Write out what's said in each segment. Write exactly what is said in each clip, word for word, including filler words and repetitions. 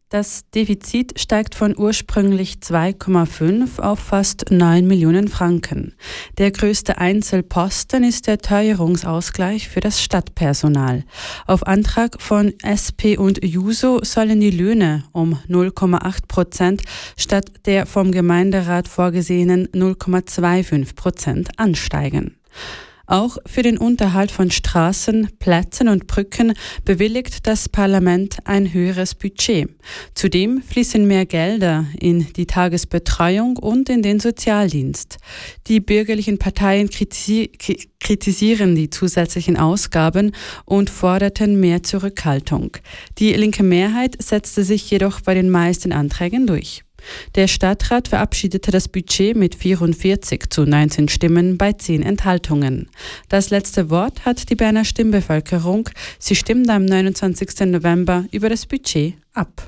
Das Defizit steigt von ursprünglich zwei Komma fünf auf fast neun Millionen Franken. Der größte Einzelposten ist der Teuerungsausgleich für das Stadtpersonal. Auf Antrag von S P und Juso sollen die Löhne um null Komma acht Prozent statt der vom Gemeinderat vorgesehenen null Komma fünfundzwanzig Prozent ansteigen. Auch für den Unterhalt von Straßen, Plätzen und Brücken bewilligt das Parlament ein höheres Budget. Zudem fließen mehr Gelder in die Tagesbetreuung und in den Sozialdienst. Die bürgerlichen Parteien kritisi- kritisieren die zusätzlichen Ausgaben und forderten mehr Zurückhaltung. Die linke Mehrheit setzte sich jedoch bei den meisten Anträgen durch. Der Stadtrat verabschiedete das Budget mit vierundvierzig zu neunzehn Stimmen bei zehn Enthaltungen. Das letzte Wort hat die Berner Stimmbevölkerung. Sie stimmt am neunundzwanzigsten November über das Budget ab.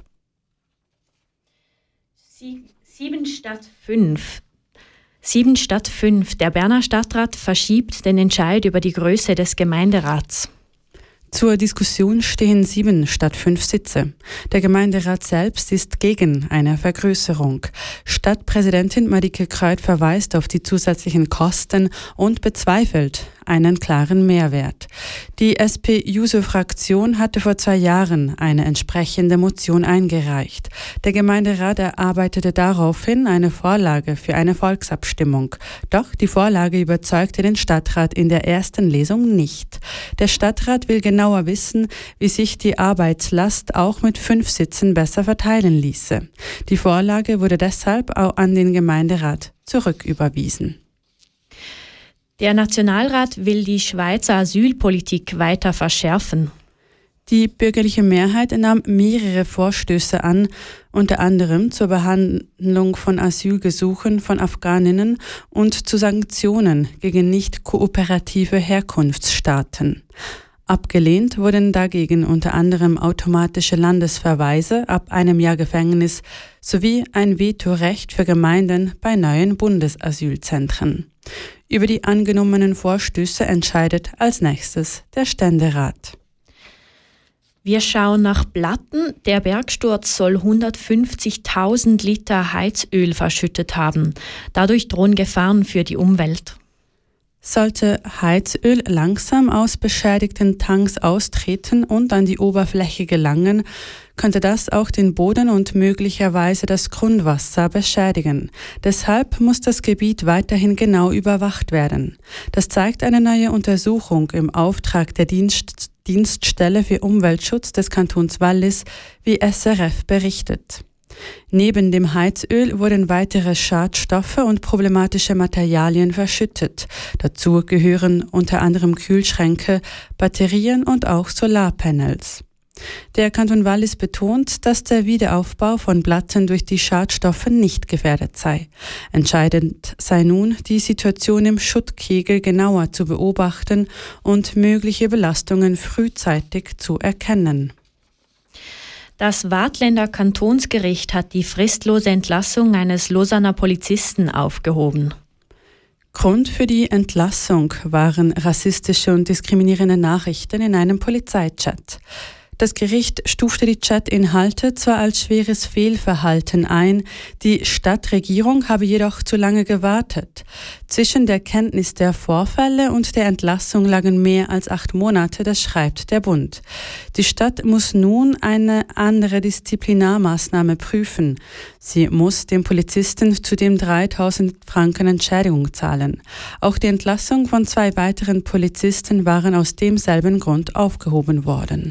Sieben statt fünf. Sieben statt fünf. Der Berner Stadtrat verschiebt den Entscheid über die Größe des Gemeinderats. Zur Diskussion stehen sieben statt fünf Sitze. Der Gemeinderat selbst ist gegen eine Vergrößerung. Stadtpräsidentin Marike Kreuth verweist auf die zusätzlichen Kosten und bezweifelt einen klaren Mehrwert. Die S P-Juso-Fraktion hatte vor zwei Jahren eine entsprechende Motion eingereicht. Der Gemeinderat erarbeitete daraufhin eine Vorlage für eine Volksabstimmung. Doch die Vorlage überzeugte den Stadtrat in der ersten Lesung nicht. Der Stadtrat will genauer wissen, wie sich die Arbeitslast auch mit fünf Sitzen besser verteilen ließe. Die Vorlage wurde deshalb auch an den Gemeinderat zurücküberwiesen. Der Nationalrat will die Schweizer Asylpolitik weiter verschärfen. Die bürgerliche Mehrheit nahm mehrere Vorstöße an, unter anderem zur Behandlung von Asylgesuchen von Afghaninnen und zu Sanktionen gegen nicht kooperative Herkunftsstaaten. Abgelehnt wurden dagegen unter anderem automatische Landesverweise ab einem Jahr Gefängnis sowie ein Vetorecht für Gemeinden bei neuen Bundesasylzentren. Über die angenommenen Vorstöße entscheidet als nächstes der Ständerat. Wir schauen nach Blatten. Der Bergsturz soll hundertfünfzigtausend Liter Heizöl verschüttet haben. Dadurch drohen Gefahren für die Umwelt. Sollte Heizöl langsam aus beschädigten Tanks austreten und an die Oberfläche gelangen, könnte das auch den Boden und möglicherweise das Grundwasser beschädigen. Deshalb muss das Gebiet weiterhin genau überwacht werden. Das zeigt eine neue Untersuchung im Auftrag der Dienst- Dienststelle für Umweltschutz des Kantons Wallis, wie S R F berichtet. Neben dem Heizöl wurden weitere Schadstoffe und problematische Materialien verschüttet. Dazu gehören unter anderem Kühlschränke, Batterien und auch Solarpanels. Der Kanton Wallis betont, dass der Wiederaufbau von Blatten durch die Schadstoffe nicht gefährdet sei. Entscheidend sei nun, die Situation im Schuttkegel genauer zu beobachten und mögliche Belastungen frühzeitig zu erkennen. Das Waadtländer Kantonsgericht hat die fristlose Entlassung eines Lausanner Polizisten aufgehoben. Grund für die Entlassung waren rassistische und diskriminierende Nachrichten in einem Polizeichat. Das Gericht stufte die Chat-Inhalte zwar als schweres Fehlverhalten ein, die Stadtregierung habe jedoch zu lange gewartet. Zwischen der Kenntnis der Vorfälle und der Entlassung lagen mehr als acht Monate, das schreibt der Bund. Die Stadt muss nun eine andere Disziplinarmaßnahme prüfen. Sie muss dem Polizisten zudem dreitausend Franken Entschädigung zahlen. Auch die Entlassung von zwei weiteren Polizisten waren aus demselben Grund aufgehoben worden.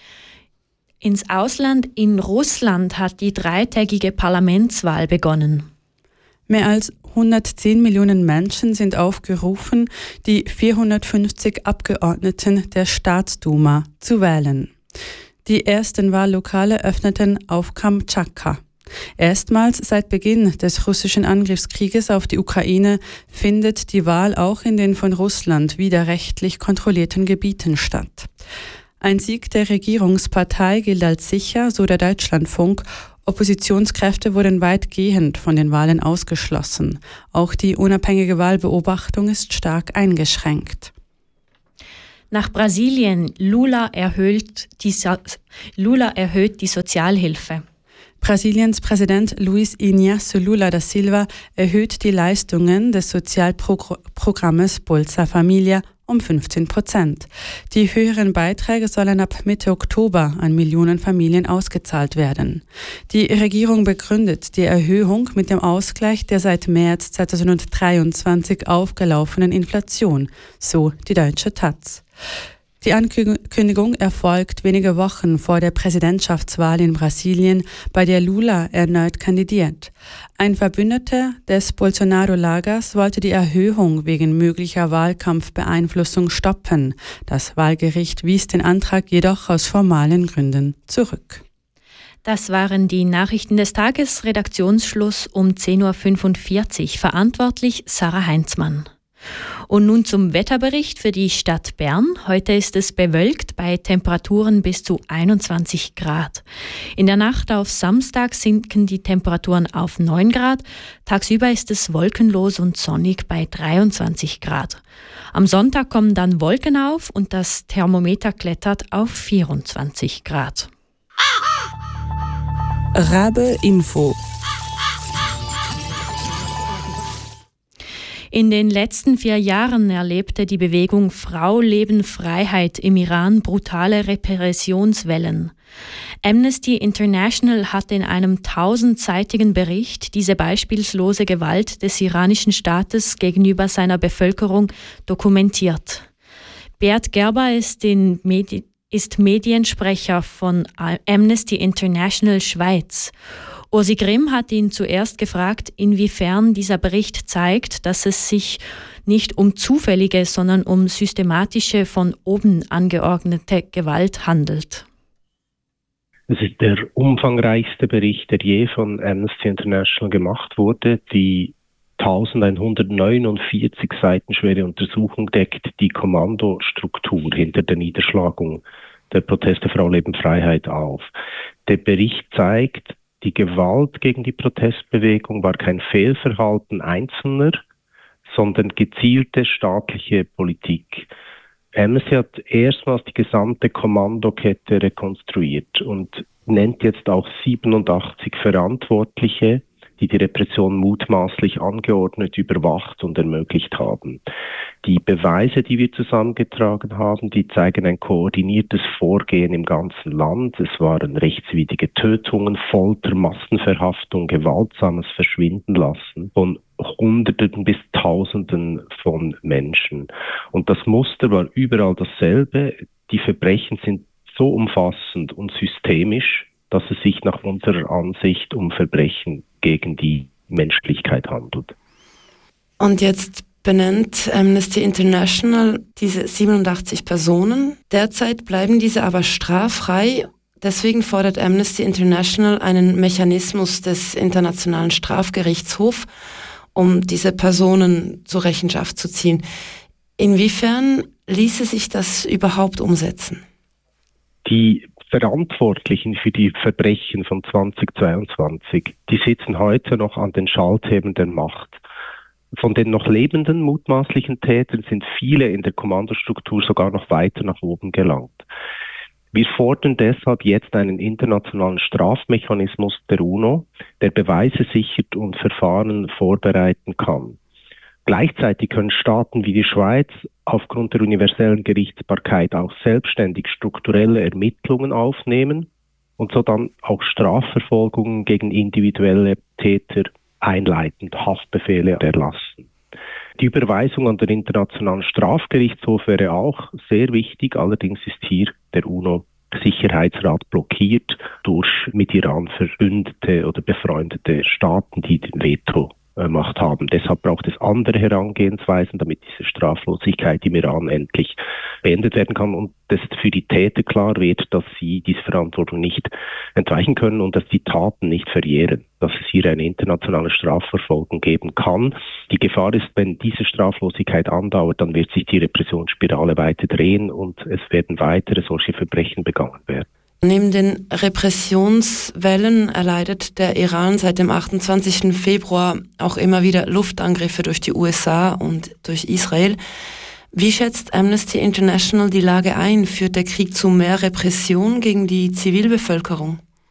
Ins Ausland, in Russland, hat die dreitägige Parlamentswahl begonnen. Mehr als hundertzehn Millionen Menschen sind aufgerufen, die vierhundertfünfzig Abgeordneten der Staatsduma zu wählen. Die ersten Wahllokale öffneten auf Kamtschatka. Erstmals seit Beginn des russischen Angriffskrieges auf die Ukraine findet die Wahl auch in den von Russland widerrechtlich kontrollierten Gebieten statt. Ein Sieg der Regierungspartei gilt als sicher, so der Deutschlandfunk. Oppositionskräfte wurden weitgehend von den Wahlen ausgeschlossen. Auch die unabhängige Wahlbeobachtung ist stark eingeschränkt. Nach Brasilien, Lula erhöht die, so- Lula erhöht die Sozialhilfe. Brasiliens Präsident Luiz Inácio Lula da Silva erhöht die Leistungen des Sozialprogrammes Bolsa Familia um fünfzehn Prozent. Die höheren Beiträge sollen ab Mitte Oktober an Millionen Familien ausgezahlt werden. Die Regierung begründet die Erhöhung mit dem Ausgleich der seit März zweitausenddreiundzwanzig aufgelaufenen Inflation, so die deutsche Taz. Die Ankündigung erfolgt wenige Wochen vor der Präsidentschaftswahl in Brasilien, bei der Lula erneut kandidiert. Ein Verbündeter des Bolsonaro-Lagers wollte die Erhöhung wegen möglicher Wahlkampfbeeinflussung stoppen. Das Wahlgericht wies den Antrag jedoch aus formalen Gründen zurück. Das waren die Nachrichten des Tages, Redaktionsschluss um zehn Uhr fünfundvierzig, verantwortlich Sarah Heinzmann. Und nun zum Wetterbericht für die Stadt Bern. Heute ist es bewölkt bei Temperaturen bis zu einundzwanzig Grad. In der Nacht auf Samstag sinken die Temperaturen auf neun Grad. Tagsüber ist es wolkenlos und sonnig bei dreiundzwanzig Grad. Am Sonntag kommen dann Wolken auf und das Thermometer klettert auf vierundzwanzig Grad. Rabe Info. In den letzten vier Jahren erlebte die Bewegung Frau, Leben, Freiheit im Iran brutale Repressionswellen. Amnesty International hat in einem tausendseitigen Bericht diese beispiellose Gewalt des iranischen Staates gegenüber seiner Bevölkerung dokumentiert. Beat Gerber ist, in Medi- ist Mediensprecher von Amnesty International Schweiz. Ursi Grimm hat ihn zuerst gefragt, inwiefern dieser Bericht zeigt, dass es sich nicht um zufällige, sondern um systematische, von oben angeordnete Gewalt handelt. Es ist der umfangreichste Bericht, der je von Amnesty International gemacht wurde. Die elfhundertneunundvierzig Seiten schwere Untersuchung deckt die Kommandostruktur hinter der Niederschlagung der Proteste Frau, Leben, Freiheit auf. Der Bericht zeigt, die Gewalt gegen die Protestbewegung war kein Fehlverhalten Einzelner, sondern gezielte staatliche Politik. Amnesty hat erstmals die gesamte Kommandokette rekonstruiert und nennt jetzt auch siebenundachtzig Verantwortliche, die die Repression mutmaßlich angeordnet, überwacht und ermöglicht haben. Die Beweise, die wir zusammengetragen haben, die zeigen ein koordiniertes Vorgehen im ganzen Land. Es waren rechtswidrige Tötungen, Folter, Massenverhaftung, gewaltsames Verschwindenlassen von Hunderten bis Tausenden von Menschen. Und das Muster war überall dasselbe. Die Verbrechen sind so umfassend und systemisch, dass es sich nach unserer Ansicht um Verbrechen gegen die Menschlichkeit handelt. Und jetzt benennt Amnesty International diese siebenundachtzig Personen. Derzeit bleiben diese aber straffrei. Deswegen fordert Amnesty International einen Mechanismus des Internationalen Strafgerichtshofs, um diese Personen zur Rechenschaft zu ziehen. Inwiefern ließe sich das überhaupt umsetzen? Die Verantwortlichen für die Verbrechen von zweitausendzweiundzwanzig, die sitzen heute noch an den Schalthebeln der Macht. Von den noch lebenden mutmaßlichen Tätern sind viele in der Kommandostruktur sogar noch weiter nach oben gelangt. Wir fordern deshalb jetzt einen internationalen Strafmechanismus der UNO, der Beweise sichert und Verfahren vorbereiten kann. Gleichzeitig können Staaten wie die Schweiz aufgrund der universellen Gerichtsbarkeit auch selbstständig strukturelle Ermittlungen aufnehmen und so dann auch Strafverfolgungen gegen individuelle Täter einleiten, Haftbefehle erlassen. Die Überweisung an den Internationalen Strafgerichtshof wäre auch sehr wichtig, allerdings ist hier der UNO-Sicherheitsrat blockiert durch mit Iran verbündete oder befreundete Staaten, die den Veto Macht haben. Deshalb braucht es andere Herangehensweisen, damit diese Straflosigkeit im Iran endlich beendet werden kann und dass für die Täter klar wird, dass sie diese Verantwortung nicht entweichen können und dass die Taten nicht verjähren, dass es hier eine internationale Strafverfolgung geben kann. Die Gefahr ist, wenn diese Straflosigkeit andauert, dann wird sich die Repressionsspirale weiter drehen und es werden weitere solche Verbrechen begangen werden. Neben den Repressionswellen erleidet der Iran seit dem achtundzwanzigsten Februar auch immer wieder Luftangriffe durch die U S A und durch Israel. Wie schätzt Amnesty International die Lage ein? Führt der Krieg zu mehr Repression gegen die Zivilbevölkerung?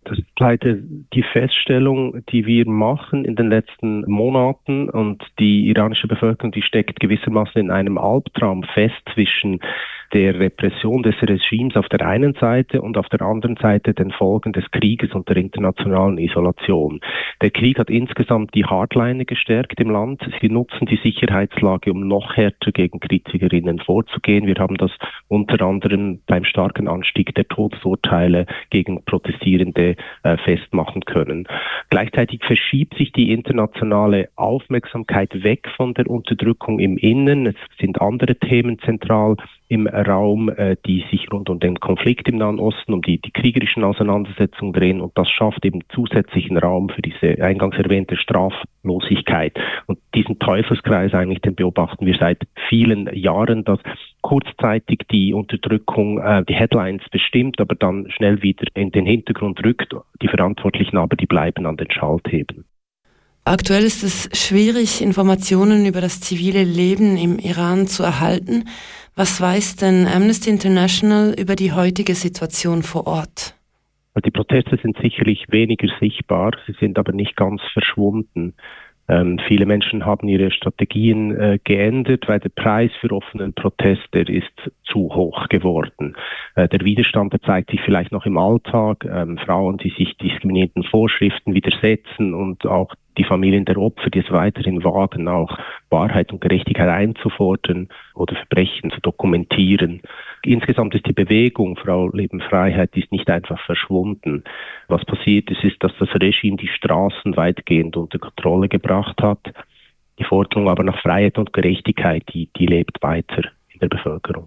Das ist leider die Feststellung, die wir machen in den letzten Monaten, und die iranische Bevölkerung, die steckt gewissermaßen in einem Albtraum fest zwischen der Repression des Regimes auf der einen Seite und auf der anderen Seite den Folgen des Krieges und der internationalen Isolation. Der Krieg hat insgesamt die Hardliner gestärkt im Land. Sie nutzen die Sicherheitslage, um noch härter gegen Kritikerinnen vorzugehen. Wir haben das unter anderem beim starken Anstieg der Todesurteile gegen Protestierende äh, festmachen können. Gleichzeitig verschiebt sich die internationale Aufmerksamkeit weg von der Unterdrückung im Innern. Es sind andere Themen zentral im Raum, äh, die sich rund um den Konflikt im Nahen Osten, um die, die kriegerischen Auseinandersetzungen drehen, und das schafft eben zusätzlichen Raum für diese eingangs erwähnte Straflosigkeit. Und diesen Teufelskreis eigentlich, den beobachten wir seit vielen Jahren, dass kurzzeitig die Unterdrückung äh, die Headlines bestimmt, aber dann schnell wieder in den Hintergrund rückt. Die Verantwortlichen aber, die bleiben an den Schalthebeln. Aktuell ist es schwierig, Informationen über das zivile Leben im Iran zu erhalten. Was weiß denn Amnesty International über die heutige Situation vor Ort? Die Proteste sind sicherlich weniger sichtbar, sie sind aber nicht ganz verschwunden. Ähm, viele Menschen haben ihre Strategien äh, geändert, weil der Preis für offenen Protest, der ist zu hoch geworden. Äh, der Widerstand, der zeigt sich vielleicht noch im Alltag. Ähm, Frauen, die sich diskriminierenden Vorschriften widersetzen, und auch die Familien der Opfer, die es weiterhin wagen, auch Wahrheit und Gerechtigkeit einzufordern oder Verbrechen zu dokumentieren. Insgesamt ist die Bewegung Frau Leben Freiheit ist nicht einfach verschwunden. Was passiert ist, ist, dass das Regime die Straßen weitgehend unter Kontrolle gebracht hat. Die Forderung aber nach Freiheit und Gerechtigkeit, die, die lebt weiter in der Bevölkerung.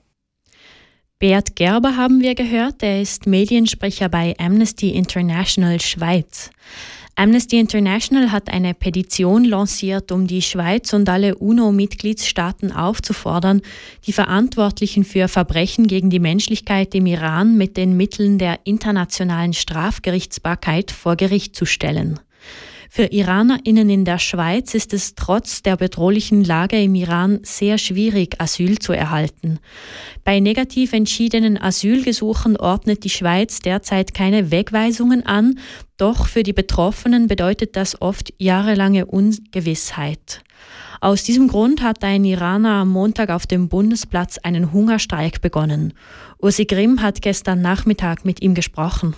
Beat Gerber haben wir gehört, er ist Mediensprecher bei Amnesty International Schweiz. Amnesty International hat eine Petition lanciert, um die Schweiz und alle UNO-Mitgliedstaaten aufzufordern, die Verantwortlichen für Verbrechen gegen die Menschlichkeit im Iran mit den Mitteln der internationalen Strafgerichtsbarkeit vor Gericht zu stellen. Für IranerInnen in der Schweiz ist es trotz der bedrohlichen Lage im Iran sehr schwierig, Asyl zu erhalten. Bei negativ entschiedenen Asylgesuchen ordnet die Schweiz derzeit keine Wegweisungen an, doch für die Betroffenen bedeutet das oft jahrelange Ungewissheit. Aus diesem Grund hat ein Iraner am Montag auf dem Bundesplatz einen Hungerstreik begonnen. Ursi Grimm hat gestern Nachmittag mit ihm gesprochen.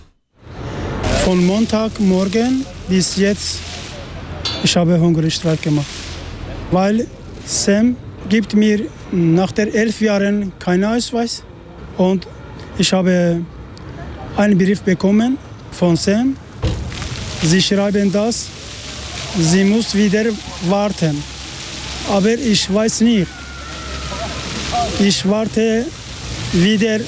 Von Montagmorgen bis jetzt, ich habe Hungerstreik gemacht. Weil Sam gibt mir nach der elf Jahren keinen Ausweis. Und ich habe einen Brief bekommen von Sam. Sie schreiben das, sie muss wieder warten. Aber ich weiß nicht. Ich warte wieder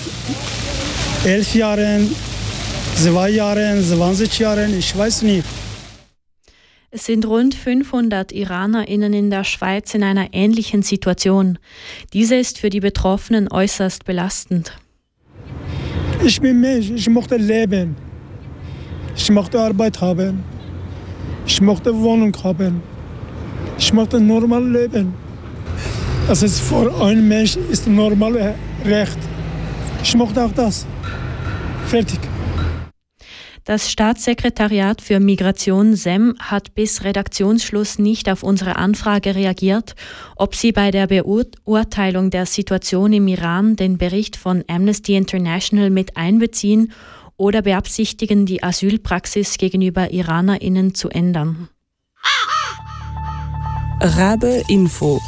elf Jahre. Zwei Jahre, zwanzig Jahre, ich weiß nicht. Es sind rund fünfhundert IranerInnen in der Schweiz in einer ähnlichen Situation. Diese ist für die Betroffenen äußerst belastend. Ich bin Mensch, ich möchte leben. Ich möchte Arbeit haben. Ich möchte Wohnung haben. Ich möchte normal leben. Das ist für einen Menschen ist normal Recht. Ich möchte auch das. Fertig. Das Staatssekretariat für Migration S E M hat bis Redaktionsschluss nicht auf unsere Anfrage reagiert, ob sie bei der Beurteilung der Situation im Iran den Bericht von Amnesty International mit einbeziehen oder beabsichtigen, die Asylpraxis gegenüber IranerInnen zu ändern. Rabe Info.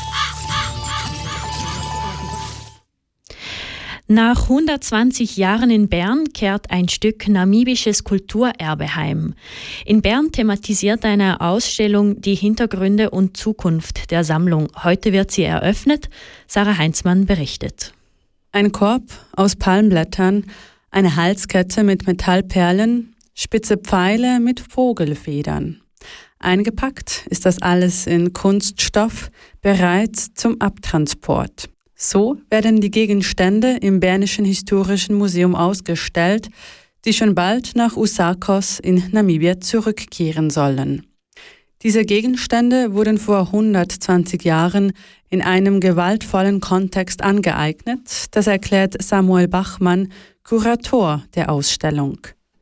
Nach hundertzwanzig Jahren in Bern kehrt ein Stück namibisches Kulturerbe heim. In Bern thematisiert eine Ausstellung die Hintergründe und Zukunft der Sammlung. Heute wird sie eröffnet. Sarah Heinzmann berichtet. Ein Korb aus Palmblättern, eine Halskette mit Metallperlen, spitze Pfeile mit Vogelfedern. Eingepackt ist das alles in Kunststoff, bereit zum Abtransport. So werden die Gegenstände im Bernischen Historischen Museum ausgestellt, die schon bald nach Usakos in Namibia zurückkehren sollen. Diese Gegenstände wurden vor hundertzwanzig Jahren in einem gewaltvollen Kontext angeeignet, das erklärt Samuel Bachmann, Kurator der Ausstellung.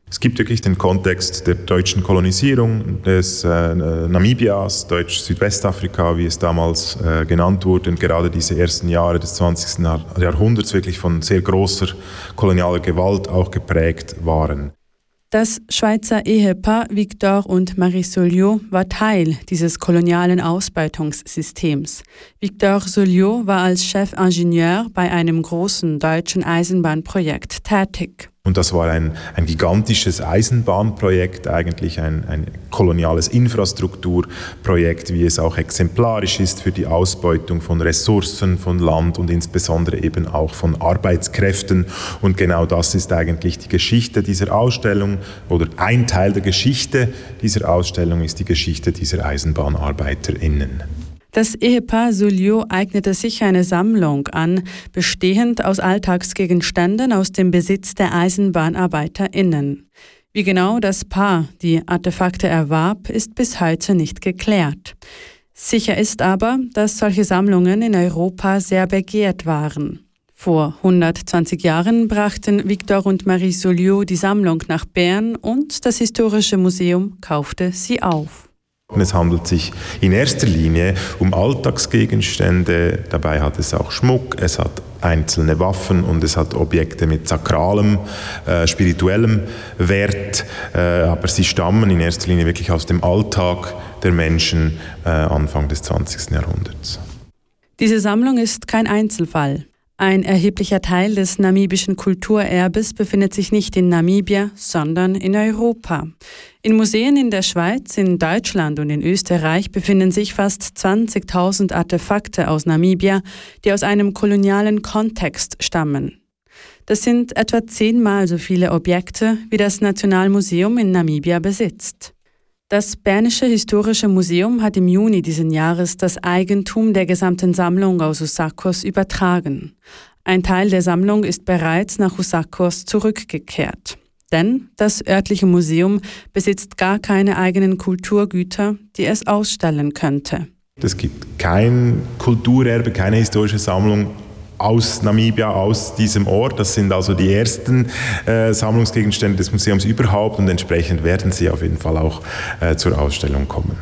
Es gibt wirklich den Kontext der deutschen Kolonisierung des äh, Namibias, Deutsch-Südwestafrika, wie es damals äh, genannt wurde, und gerade diese ersten Jahre des zwanzigsten Jahrhunderts wirklich von sehr großer kolonialer Gewalt auch geprägt waren. Das Schweizer Ehepaar Victor und Marie Soliot war Teil dieses kolonialen Ausbeutungssystems. Victor Soliot war als Chefingenieur bei einem großen deutschen Eisenbahnprojekt tätig. Und das war ein, ein gigantisches Eisenbahnprojekt, eigentlich ein, ein koloniales Infrastrukturprojekt, wie es auch exemplarisch ist für die Ausbeutung von Ressourcen, von Land und insbesondere eben auch von Arbeitskräften. Und genau das ist eigentlich die Geschichte dieser Ausstellung, oder ein Teil der Geschichte dieser Ausstellung ist die Geschichte dieser EisenbahnarbeiterInnen. Das Ehepaar Soliot eignete sich eine Sammlung an, bestehend aus Alltagsgegenständen aus dem Besitz der EisenbahnarbeiterInnen. Wie genau das Paar die Artefakte erwarb, ist bis heute nicht geklärt. Sicher ist aber, dass solche Sammlungen in Europa sehr begehrt waren. Vor hundertzwanzig Jahren brachten Victor und Marie Soliot die Sammlung nach Bern und das Historische Museum kaufte sie auf. Es handelt sich in erster Linie um Alltagsgegenstände, dabei hat es auch Schmuck, es hat einzelne Waffen und es hat Objekte mit sakralem, äh, spirituellem Wert, äh, aber sie stammen in erster Linie wirklich aus dem Alltag der Menschen äh, Anfang des zwanzigsten Jahrhunderts. Diese Sammlung ist kein Einzelfall. Ein erheblicher Teil des namibischen Kulturerbes befindet sich nicht in Namibia, sondern in Europa. In Museen in der Schweiz, in Deutschland und in Österreich befinden sich fast zwanzigtausend Artefakte aus Namibia, die aus einem kolonialen Kontext stammen. Das sind etwa zehnmal so viele Objekte, wie das Nationalmuseum in Namibia besitzt. Das Bernische Historische Museum hat im Juni diesen Jahres das Eigentum der gesamten Sammlung aus Usakos übertragen. Ein Teil der Sammlung ist bereits nach Usakos zurückgekehrt. Denn das örtliche Museum besitzt gar keine eigenen Kulturgüter, die es ausstellen könnte. Es gibt kein Kulturerbe, keine historische Sammlung aus Namibia, aus diesem Ort. Das sind also die ersten äh, Sammlungsgegenstände des Museums überhaupt und entsprechend werden sie auf jeden Fall auch äh, zur Ausstellung kommen.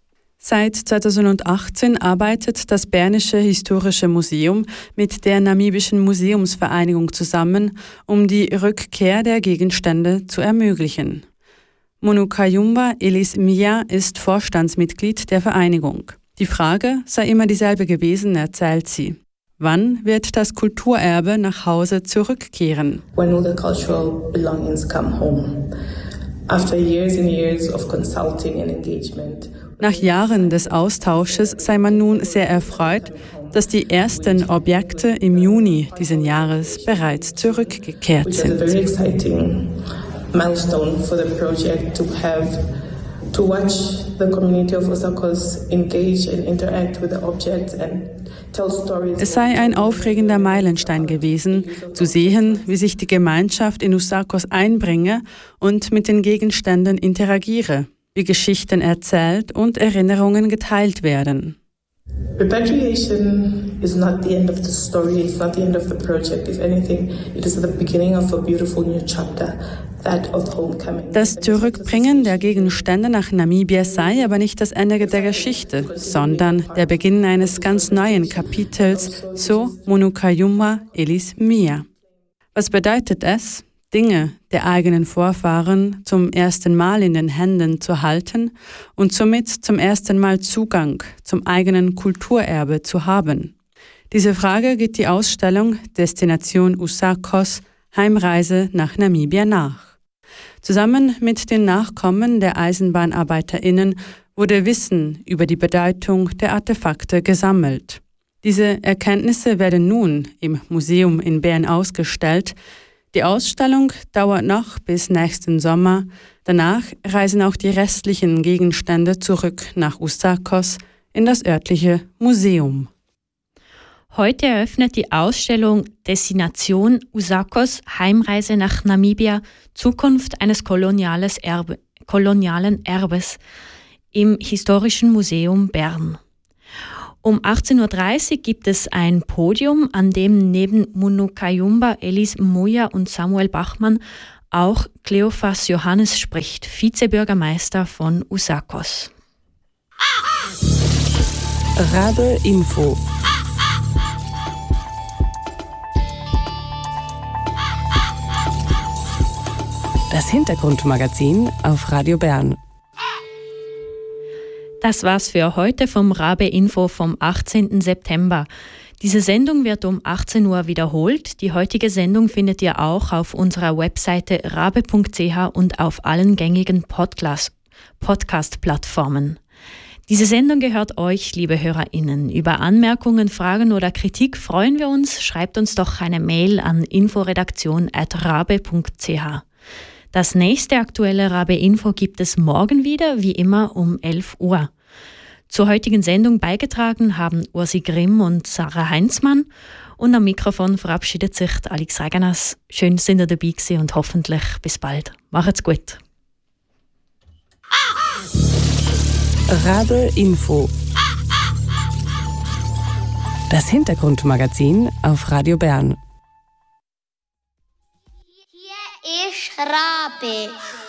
Seit zweitausendachtzehn arbeitet das Bernische Historische Museum mit der Namibischen Museumsvereinigung zusammen, um die Rückkehr der Gegenstände zu ermöglichen. Monukayumba Elis Mia ist Vorstandsmitglied der Vereinigung. Die Frage sei immer dieselbe gewesen, erzählt sie. Wann wird das Kulturerbe nach Hause zurückkehren? When will the cultural belongings come home? After years and years of consulting and engagement. Nach Jahren des Austausches sei man nun sehr erfreut, dass die ersten Objekte im Juni diesen Jahres bereits zurückgekehrt sind. Which is a very exciting milestone for the project to have to watch the community of Usakos engage and interact with the objects and tell stories. Es sei ein aufregender Meilenstein gewesen, zu sehen, wie sich die Gemeinschaft in Usakos einbringe und mit den Gegenständen interagiere, wie Geschichten erzählt und Erinnerungen geteilt werden. Repatriation is not the end of the story, it's not the end of the project. If anything, it is the beginning of a beautiful new chapter, that of homecoming. Das Zurückbringen der Gegenstände nach Namibia sei aber nicht das Ende der Geschichte, sondern der Beginn eines ganz neuen Kapitels, so Monukayumba Elis Mia. Was bedeutet es, Dinge der eigenen Vorfahren zum ersten Mal in den Händen zu halten und somit zum ersten Mal Zugang zum eigenen Kulturerbe zu haben? Diese Frage geht die Ausstellung Destination Usakos – Heimreise nach Namibia nach. Zusammen mit den Nachkommen der EisenbahnarbeiterInnen wurde Wissen über die Bedeutung der Artefakte gesammelt. Diese Erkenntnisse werden nun im Museum in Bern ausgestellt. Die Ausstellung dauert noch bis nächsten Sommer. Danach reisen auch die restlichen Gegenstände zurück nach Usakos in das örtliche Museum. Heute eröffnet die Ausstellung Destination Usakos – Heimreise nach Namibia – Zukunft eines koloniales Erbe, kolonialen Erbes im Historischen Museum Bern. Um achtzehn Uhr dreißig gibt es ein Podium, an dem neben Monukayumba Elis Mia und Samuel Bachmann Auch Kleophas Johannes spricht, Vizebürgermeister von Usakos. Rabe Info. Das Hintergrundmagazin auf Radio Bern. Das war's für heute vom Rabe Info vom achtzehnten September. Diese Sendung wird um achtzehn Uhr wiederholt. Die heutige Sendung findet ihr auch auf unserer Webseite rabe punkt c h und auf allen gängigen Podcast-Plattformen. Diese Sendung gehört euch, liebe HörerInnen. Über Anmerkungen, Fragen oder Kritik freuen wir uns. Schreibt uns doch eine Mail an inforedaktion at rabe punkt c h. Das nächste aktuelle Rabe Info gibt es morgen wieder, wie immer um elf Uhr. Zur heutigen Sendung beigetragen haben Ursi Grimm und Sarah Heinzmann. Und am Mikrofon verabschiedet sich Alex Reganas. Schön, sind ihr dabei gewesen und hoffentlich bis bald. Macht's gut. Rabe Info. Das Hintergrundmagazin auf Radio Bern. Hier ist Rabe.